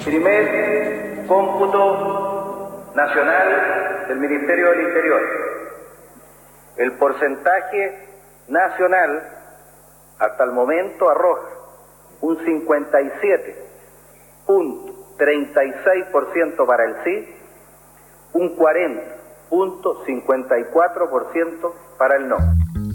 Primer cómputo nacional del Ministerio del Interior. El porcentaje nacional hasta el momento arroja un 57.36% para el sí, un 40.54% para el no.